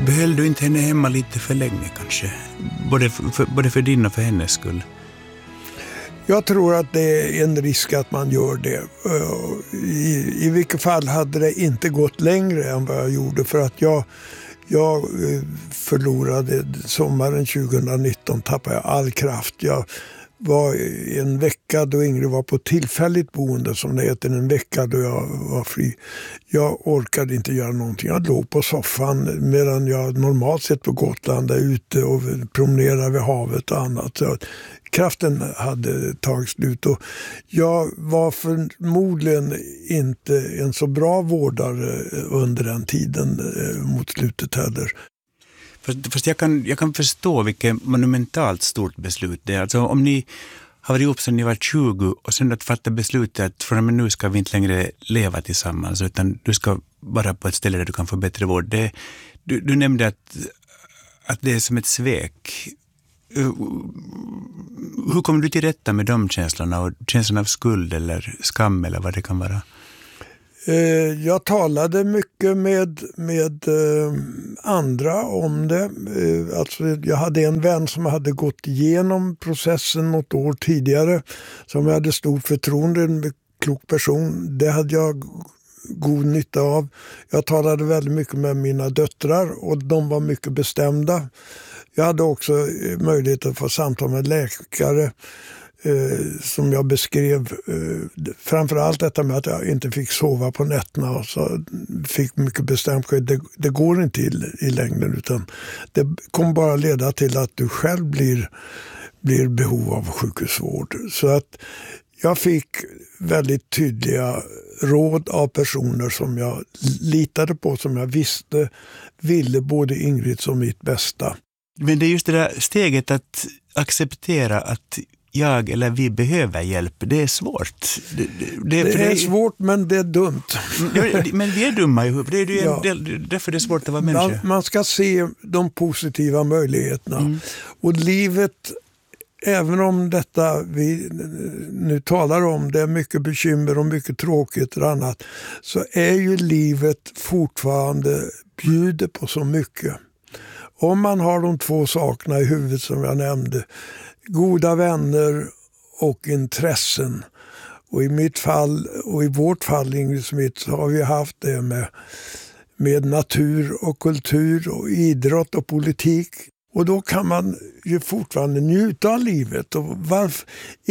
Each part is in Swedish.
Behöll du inte henne hemma lite för länge kanske? Både för din och för hennes skull. Jag tror att det är en risk att man gör det. I vilket fall hade det inte gått längre än vad jag gjorde, för att jag förlorade sommaren 2019, tappade jag all kraft. Jag var en vecka då Ingrid var på tillfälligt boende, som det heter, en vecka då jag var fri. Jag orkade inte göra någonting. Jag låg på soffan medan jag normalt sett på Gotland är ute och promenerar vid havet och annat. Så kraften hade tagit slut och jag var förmodligen inte en så bra vårdare under den tiden mot slutet heller. Fast jag kan förstå vilket monumentalt stort beslut det är. Alltså om ni har varit ihop sedan ni var 20 och sen att fatta beslutet att från och med nu ska vi inte längre leva tillsammans, utan du ska vara på ett ställe där du kan få bättre vård. Du nämnde att det är som ett svek. Hur kommer du till rätta med de känslorna och känslan av skuld eller skam eller vad det kan vara? Jag talade mycket med andra om det. Alltså, jag hade en vän som hade gått igenom processen något år tidigare, som jag hade stort förtroende, en klok person. Det hade jag god nytta av. Jag talade väldigt mycket med mina döttrar och de var mycket bestämda. Jag hade också möjlighet att få samtal med läkare som jag beskrev. Framförallt detta med att jag inte fick sova på nätterna, och så fick mycket bestämt det går inte i längden, utan det kommer bara leda till att du själv blir behov av sjukhusvård. Så att jag fick väldigt tydliga råd av personer som jag litade på, som jag visste ville både Ingrids och mitt bästa. Men det är just det där steget att acceptera att jag eller vi behöver hjälp. Det är svårt. Det är svårt, men det är dumt. Men vi är dumma ihop. Det är ju därför det är svårt att vara människa. Man ska se de positiva möjligheterna. Mm. Och livet, även om detta vi nu talar om, det är mycket bekymmer och mycket tråkigt och annat, så är ju livet fortfarande bjuder på så mycket. Om man har de två sakerna i huvudet som jag nämnde, goda vänner och intressen. Och i mitt fall och i vårt fall, Ingrid Smith, så har vi haft det med natur och kultur och idrott och politik. Och då kan man ju fortfarande njuta av livet. Och varför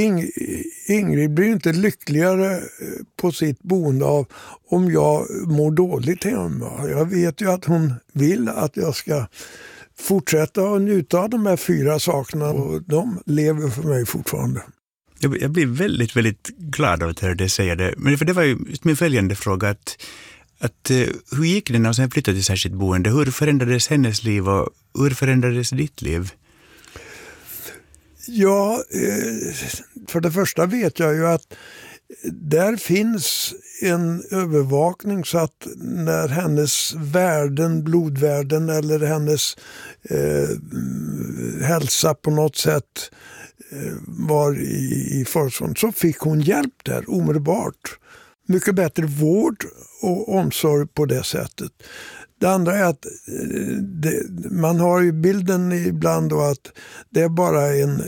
Ingrid blir inte lyckligare på sitt boende av om jag mår dåligt hemma. Jag vet ju att hon vill att jag ska fortsätta att njuta av de här 4 sakerna, och de lever för mig fortfarande. Jag blir väldigt, väldigt glad av att höra det säga det. Men för det var ju min följande fråga, att hur gick det när hon sen flyttade till särskilt boende? Hur förändrades hennes liv och hur förändrades ditt liv? Ja, för det första vet jag ju att där finns en övervakning, så att när hennes värden, blodvärden eller hennes hälsa på något sätt var i förstånd, så fick hon hjälp där omedelbart. Mycket bättre vård och omsorg på det sättet. Det andra är att man har ju bilden ibland då att det är bara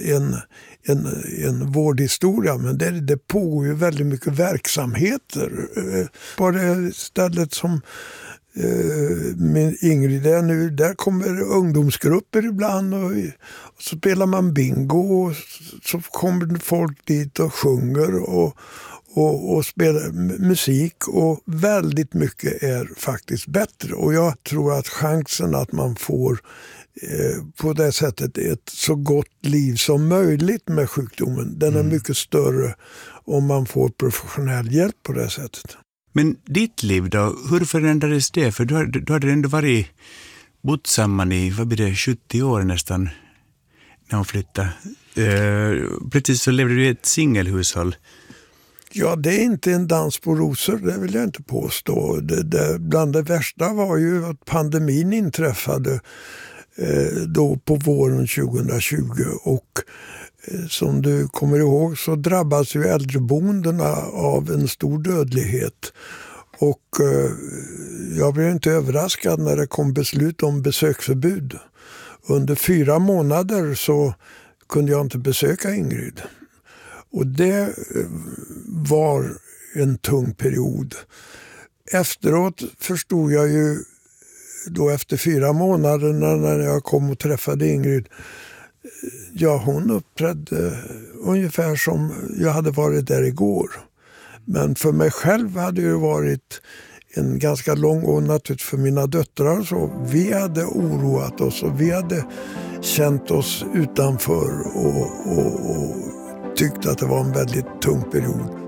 en vårdhistoria, men det pågår ju väldigt mycket verksamheter. På det stället som min Ingrid är nu, där kommer ungdomsgrupper ibland och så spelar man bingo och så kommer folk dit och sjunger och spelar musik, och väldigt mycket är faktiskt bättre. Och jag tror att chansen att man får på det sättet ett så gott liv som möjligt med sjukdomen, den är mycket större om man får professionell hjälp på det sättet. Men ditt liv då, hur förändrades det? För du hade ändå bott samman i, vad blir det, 70 år nästan när hon flyttade. Plötsligt så levde du i ett singelhushåll. Ja, det är inte en dans på rosor, det vill jag inte påstå. Bland det värsta var ju att pandemin inträffade då på våren 2020, och som du kommer ihåg så drabbas ju äldreboendena av en stor dödlighet. Och jag blev inte överraskad när det kom beslut om besöksförbud. Under 4 månader så kunde jag inte besöka Ingrid. Och det var en tung period. Efteråt förstod jag ju då efter 4 månader när jag kom och träffade Ingrid. Ja, hon uppträdde ungefär som jag hade varit där igår. Men för mig själv hade det varit en ganska lång och naturligtvis för mina döttrar och så. Vi hade oroat oss och vi hade känt oss utanför och tyckte att det var en väldigt tung period.